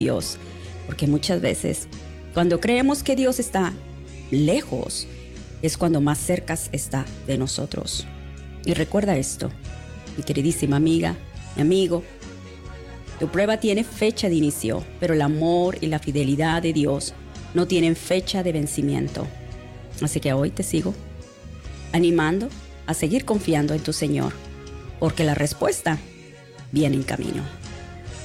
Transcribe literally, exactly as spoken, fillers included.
Dios, porque muchas veces cuando creemos que Dios está lejos, es cuando más cerca está de nosotros. Y recuerda esto, mi queridísima amiga, mi amigo, tu prueba tiene fecha de inicio, pero el amor y la fidelidad de Dios no tienen fecha de vencimiento. Así que hoy te sigo animando a seguir confiando en tu Señor, porque la respuesta viene en camino.